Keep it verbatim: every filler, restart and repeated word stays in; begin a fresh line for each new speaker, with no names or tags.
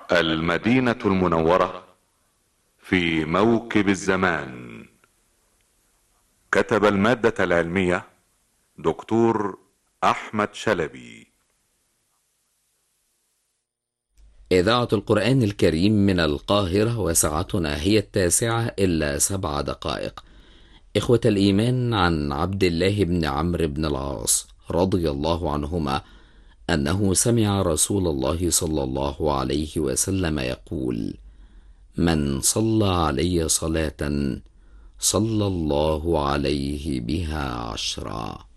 المدينة المنورة في موكب الزمان. كتب المادة العلمية دكتور أحمد شلبي.
إذاعة القرآن الكريم من القاهرة، وساعتنا هي التاسعة إلا سبع دقائق. إخوة الإيمان، عن عبد الله بن عمرو بن العاص رضي الله عنهما أنه سمع رسول الله صلى الله عليه وسلم يقول: من صلى علي صلاة صلى الله عليه بها عشرا.